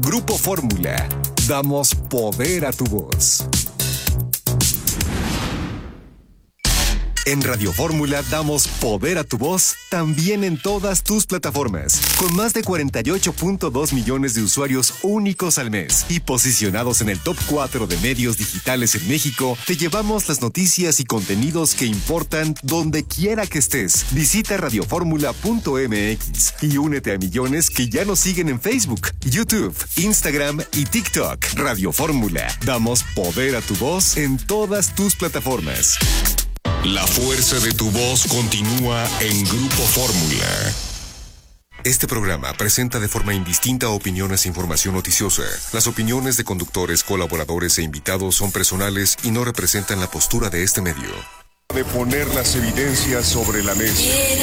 Grupo Fórmula. Damos poder a tu voz. En Radio Fórmula damos poder a tu voz también en todas tus plataformas, con más de 48.2 millones de usuarios únicos al mes y posicionados en el top 4 de medios digitales en México. Te llevamos las noticias y contenidos que importan donde quiera que estés. Visita radioformula.mx y únete a millones que ya nos siguen en Facebook, YouTube, Instagram y TikTok. Radio Fórmula, damos poder a tu voz en todas tus plataformas. La fuerza de tu voz continúa en Grupo Fórmula. Este programa presenta de forma indistinta opiniones e información noticiosa. Las opiniones de conductores, colaboradores e invitados son personales y no representan la postura de este medio. De poner las evidencias sobre la mesa.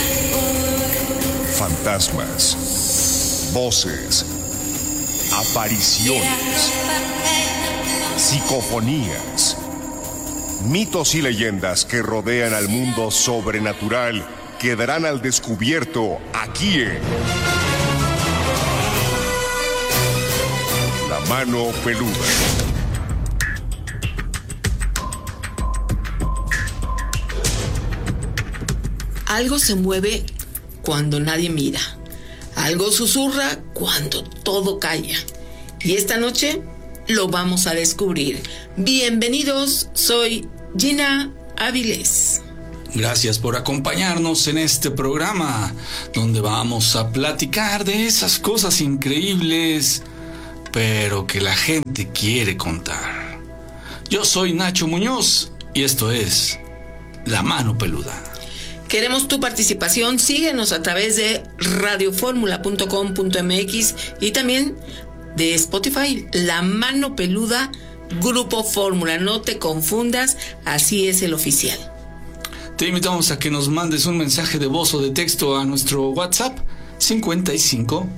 Fantasmas, voces, apariciones, psicofonías, mitos y leyendas que rodean al mundo sobrenatural quedarán al descubierto aquí en La Mano Peluda. Algo se mueve cuando nadie mira. Algo susurra cuando todo calla. Y esta noche lo vamos a descubrir. Bienvenidos, soy Gina Avilés. Gracias por acompañarnos en este programa, donde vamos a platicar de esas cosas increíbles, pero que la gente quiere contar. Yo soy Nacho Muñoz y esto es La Mano Peluda. Queremos tu participación. Síguenos a través de radioformula.com.mx y también de Spotify, La Mano Peluda, Grupo Fórmula. No te confundas, así es el oficial. Te invitamos a que nos mandes un mensaje de voz o de texto a nuestro WhatsApp 55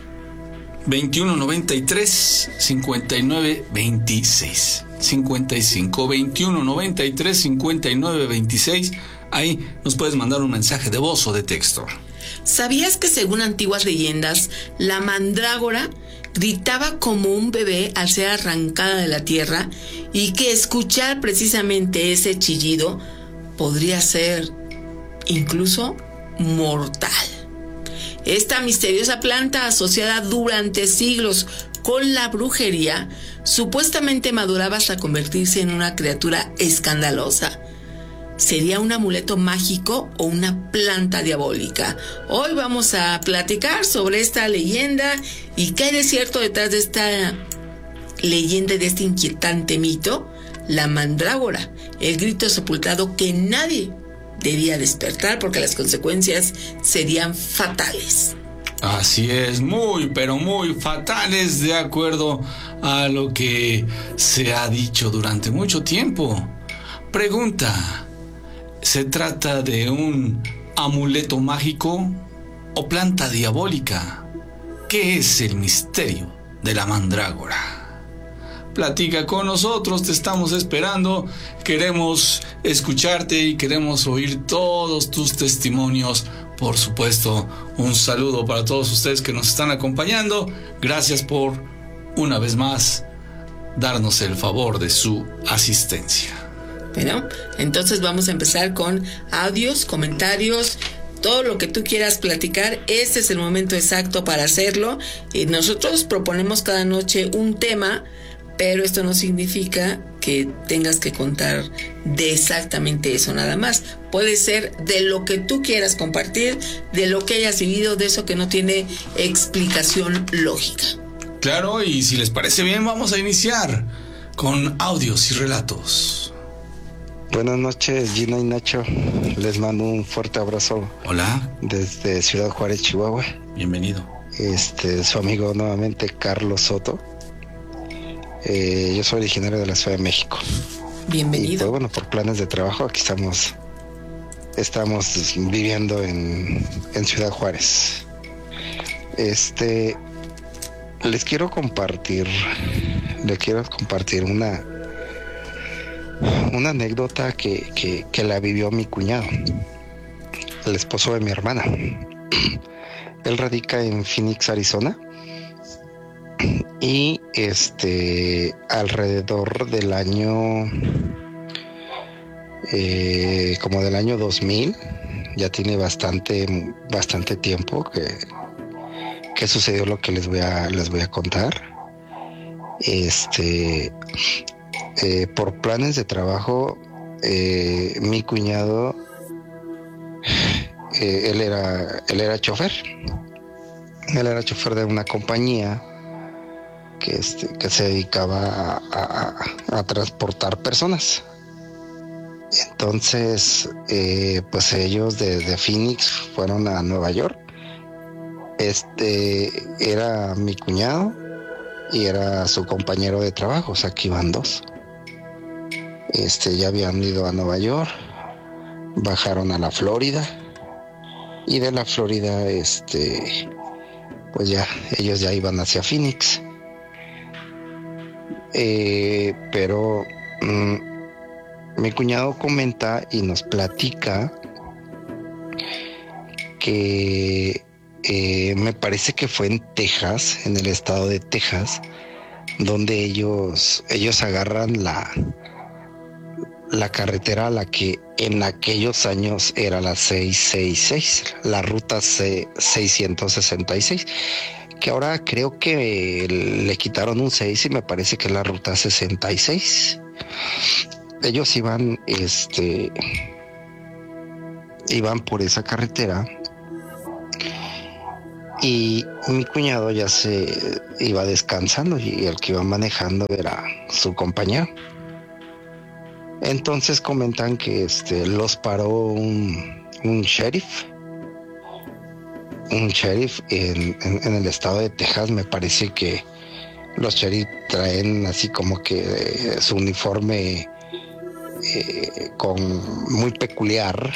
21 93 59 26. 55 21 93 59 26. Ahí nos puedes mandar un mensaje de voz o de texto. ¿Sabías que según antiguas leyendas, la mandrágora gritaba como un bebé al ser arrancada de la tierra y que escuchar precisamente ese chillido podría ser incluso mortal? Esta misteriosa planta, asociada durante siglos con la brujería, supuestamente maduraba hasta convertirse en una criatura escandalosa. ¿Sería un amuleto mágico o una planta diabólica? Hoy vamos a platicar sobre esta leyenda y qué hay de cierto detrás de esta leyenda, de este inquietante mito, la mandrágora, el grito sepultado que nadie debía despertar porque las consecuencias serían fatales. Así es, muy, pero muy fatales, de acuerdo a lo que se ha dicho durante mucho tiempo. Pregunta: ¿se trata de un amuleto mágico o planta diabólica? ¿Qué es el misterio de la mandrágora? Platica con nosotros, te estamos esperando. Queremos escucharte y queremos oír todos tus testimonios. Por supuesto, un saludo para todos ustedes que nos están acompañando. Gracias por, una vez más, darnos el favor de su asistencia. Bueno, entonces vamos a empezar con audios, comentarios, todo lo que tú quieras platicar. Este es el momento exacto para hacerlo. Y nosotros proponemos cada noche un tema, pero esto no significa que tengas que contar de exactamente eso nada más. Puede ser de lo que tú quieras compartir, de lo que hayas vivido, de eso que no tiene explicación lógica. Claro, y si les parece bien, vamos a iniciar con audios y relatos. Buenas noches, Gina y Nacho. Les mando un fuerte abrazo. Hola. Desde Ciudad Juárez, Chihuahua. Bienvenido. Su amigo nuevamente, Carlos Soto. Yo soy originario de la Ciudad de México. Bienvenido. Y pues bueno, por planes de trabajo aquí estamos viviendo en Ciudad Juárez. Les quiero compartir una anécdota que la vivió mi cuñado, el esposo de mi hermana. Él radica en Phoenix, Arizona. Y alrededor del año como del año 2000, ya tiene bastante tiempo que sucedió lo que les voy a contar. Por planes de trabajo, mi cuñado, él era chofer. Él era chofer de una compañía que se dedicaba a transportar personas. Entonces, pues ellos de Phoenix fueron a Nueva York. Era mi cuñado y era su compañero de trabajo, o sea, que iban dos. Ya habían ido a Nueva York, bajaron a la Florida y de la Florida, pues ya ellos ya iban hacia Phoenix. Pero mi cuñado comenta y nos platica que me parece que fue en Texas, en el estado de Texas, donde ellos agarran la carretera a la que en aquellos años era la 666, la ruta 666, que ahora creo que le quitaron un 6 y me parece que es la ruta 66. Ellos iban por esa carretera y mi cuñado ya se iba descansando y el que iba manejando era su compañero. Entonces comentan que los paró un sheriff en el estado de Texas. Me parece que los sheriff traen así como que su uniforme muy peculiar,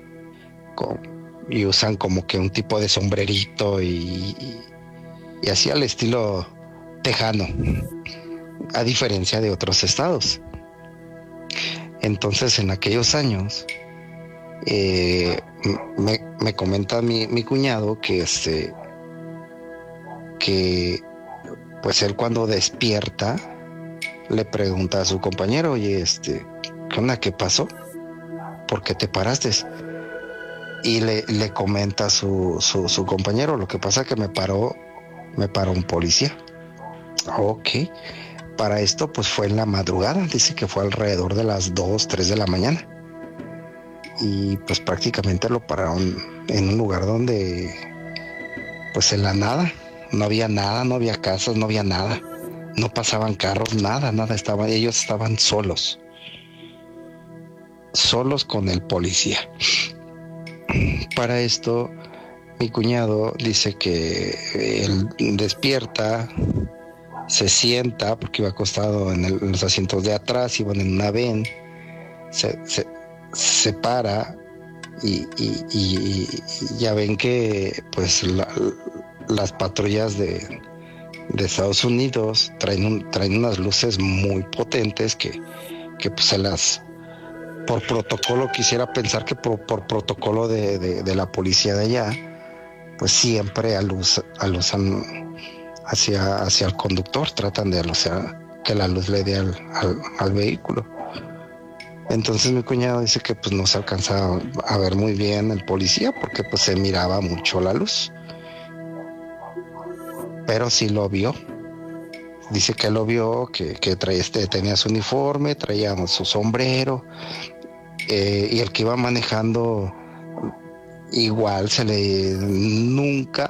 y usan como que un tipo de sombrerito y así al estilo tejano, a diferencia de otros estados. Entonces, en aquellos años, me comenta mi cuñado que pues él cuando despierta le pregunta a su compañero: oye, ¿qué onda? ¿Qué pasó? ¿Por qué te paraste? Y le comenta su compañero: lo que pasa es que me paró un policía. Ok. Para esto, pues fue en la madrugada. Dice que fue alrededor de las 2, 3 de la mañana. Y pues prácticamente lo pararon en un lugar donde, pues en la nada. No había nada, no había casas, no había nada. No pasaban carros, nada. Ellos estaban solos con el policía. Para esto, mi cuñado dice que él despierta, se sienta porque iba acostado en los asientos de atrás, iban en una van, se para y ya ven que pues las patrullas de Estados Unidos traen unas luces muy potentes que pues por protocolo, quisiera pensar que por protocolo de la policía de allá, pues siempre alusan hacia el conductor, tratan de que la luz le dé al vehículo. Entonces mi cuñado dice que pues no se alcanza a ver muy bien el policía porque pues se miraba mucho la luz, pero sí lo vio. Dice que lo vio, que tenía su uniforme, traía su sombrero, y el que iba manejando igual nunca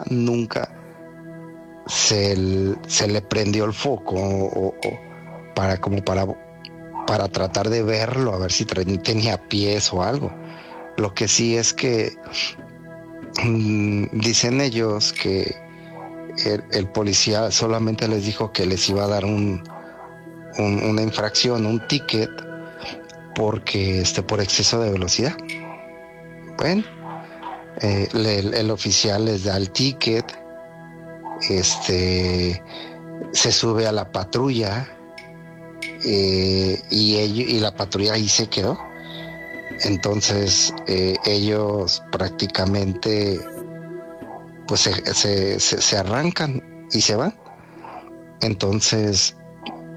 se le prendió el foco para tratar de verlo, a ver si tenía pies o algo. Lo que sí es que dicen ellos que el policía solamente les dijo que les iba a dar una infracción, un ticket, porque por exceso de velocidad. Bueno, el oficial les da el ticket, se sube a la patrulla, y la patrulla ahí se quedó. Entonces ellos prácticamente pues se arrancan y se van. Entonces,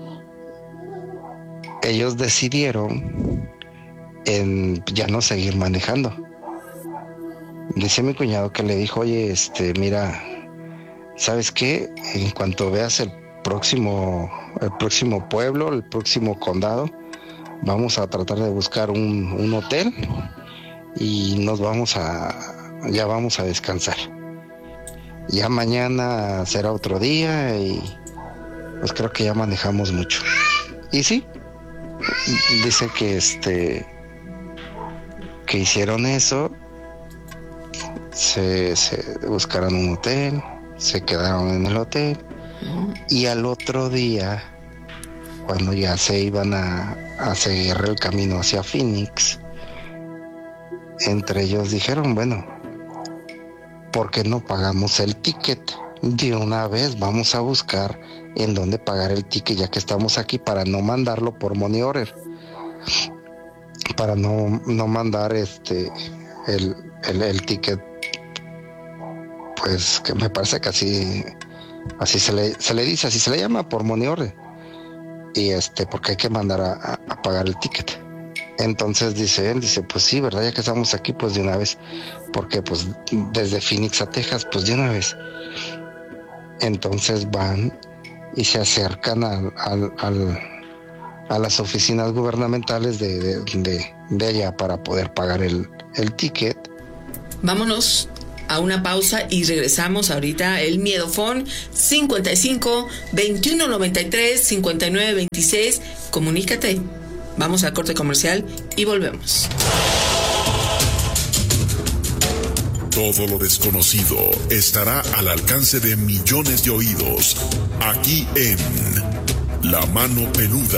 ellos decidieron en ya no seguir manejando. Dice mi cuñado que le dijo, oye, mira, ¿sabes qué? En cuanto veas el próximo pueblo, el próximo condado, vamos a tratar de buscar un hotel y ya vamos a descansar. Ya mañana será otro día y pues creo que ya manejamos mucho. Y sí, dice que hicieron eso, se buscaron un hotel, se quedaron en el hotel y al otro día, cuando ya se iban a seguir el camino hacia Phoenix, entre ellos dijeron, bueno, ¿por qué no pagamos el ticket? De una vez vamos a buscar en dónde pagar el ticket ya que estamos aquí, para no mandarlo por money order, para no mandar el ticket, pues que me parece que así se le dice, así se le llama, por money order, y porque hay que mandar a pagar el ticket. Entonces dice él, pues sí, ¿verdad? Ya que estamos aquí, pues de una vez, porque pues desde Phoenix a Texas, pues de una vez. Entonces van y se acercan a las oficinas gubernamentales de allá para poder pagar el ticket. Vámonos a una pausa y regresamos ahorita. El Miedofón 55 21 93 59 26. Comunícate. Vamos al corte comercial y volvemos. Todo lo desconocido estará al alcance de millones de oídos, aquí en La Mano Peluda,